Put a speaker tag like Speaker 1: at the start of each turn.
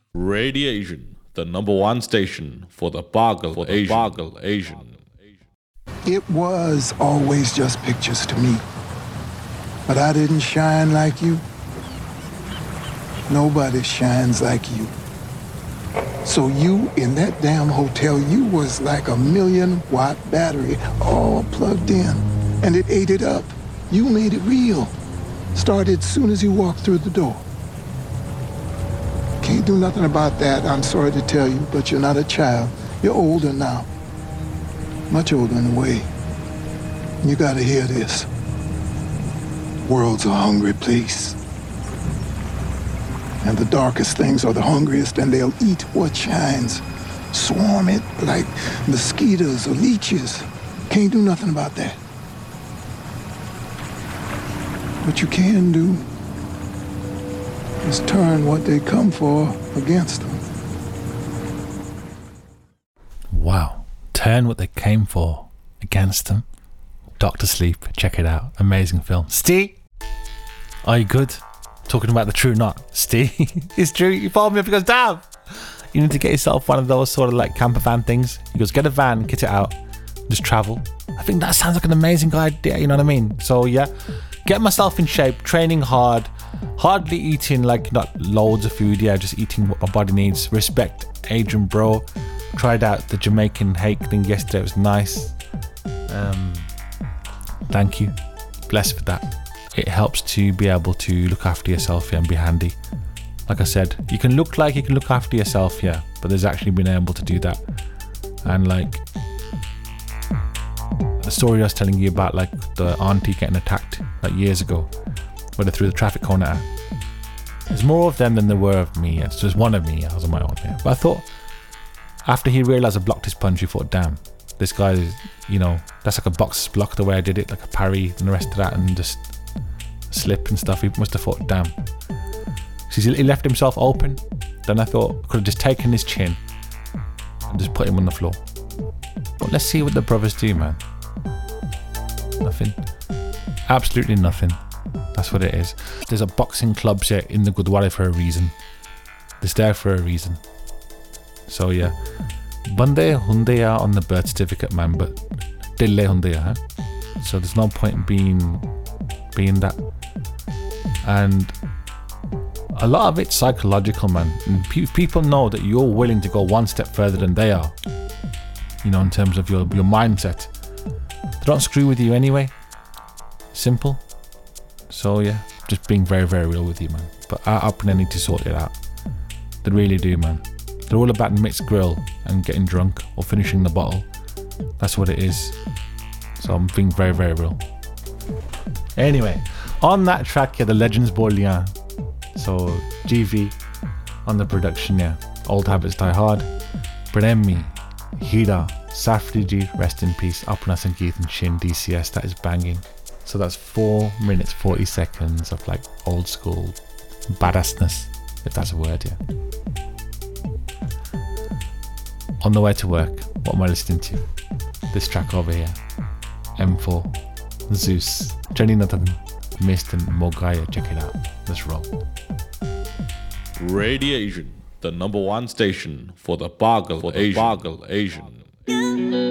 Speaker 1: Radiation, the number one station for the Boggle Asian.
Speaker 2: It was always just pictures to me. But I didn't shine like you. Nobody shines like you. So you, in that damn hotel, you was like a 1,000,000-watt battery all plugged in. And it ate it up. You made it real. Started as soon as you walked through the door. Can't do nothing about that, I'm sorry to tell you, but you're not a child. You're older now. Much older in a way. You gotta hear this. World's a hungry place. And the darkest things are the hungriest, and they'll eat what shines. Swarm it like mosquitoes or leeches. Can't do nothing about that. What you can do is turn what they come for against them.
Speaker 3: Wow. Turn what they came for against them. Dr. Sleep. Check it out. Amazing film. Steve, are you good? Talking about the true knot. Steve, it's true. You followed me up. He goes, damn. You need to get yourself one of those sort of like camper van things. He goes, get a van, get it out, just travel. I think that sounds like an amazing idea. You know what I mean? So yeah, get myself in shape, training hard, hardly eating like not loads of food. Yeah, just eating what my body needs. Respect Adrian Bro. Tried out the Jamaican hake thing yesterday. It was nice. Thank you. Blessed for that. It helps to be able to look after yourself, yeah, and be handy. Like I said, you can look like you can look after yourself, yeah, but there's actually been able to do that. And like the story I was telling you about, like the auntie getting attacked like years ago, where they threw the traffic cone at her. There's more of them than there were of me. It's just one of me. I was on my own here. But I thought, after he realised I blocked his punch, he thought, damn, this guy is, you know, that's like a box block the way I did it, like a parry and the rest of that, and just slip and stuff. He must have thought, damn. He left himself open. Then I thought I could have just taken his chin and just put him on the floor. But let's see what the brothers do, man. Nothing. Absolutely nothing. That's what it is. There's a boxing club here in the Gurdwara for a reason. It's there for a reason. So yeah. Bande hunde are on the birth certificate, man, but dille hunde, huh? So there's no point being that. And a lot of it's psychological, man. And people know that you're willing to go one step further than they are, you know, in terms of your mindset. They don't screw with you anyway. Simple. So yeah, just being very, very real with you, man. But I need to sort it out. They really do, man. They're all about mixed grill and getting drunk or finishing the bottle. That's what it is. So I'm being very, very real. Anyway, on that track, yeah, the Legends Bolian. So GV on the production, yeah. Old Habits Die Hard. Bremi, Hira, Safriji, rest in peace. Apna Sangeet and Shin DCS. That is banging. So that's 4 minutes 40 seconds of like old school badassness, if that's a word, yeah. On the way to work, what am I listening to? This track over here. M4, Zeus, Jenny Nathan, Mist and Mogaya. Check it out. Let's roll.
Speaker 1: Radiation, the number one station for the Boggle Asian.